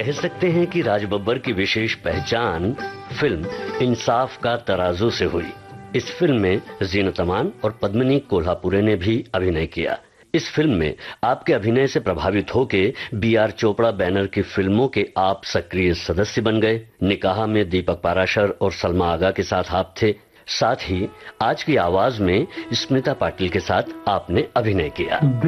कह सकते हैं कि राज बब्बर की विशेष पहचान फिल्म इंसाफ का तराजू से हुई। इस फिल्म में जीनत अमान और पद्मिनी कोल्हापुरे ने भी अभिनय किया। इस फिल्म में आपके अभिनय से प्रभावित होके B.R. चोपड़ा बैनर की फिल्मों के आप सक्रिय सदस्य बन गए। निकाह में दीपक पाराशर और सलमा आगा के साथ आप थे। साथ ही आज की आवाज में स्मिता पाटिल के साथ आपने अभिनय किया।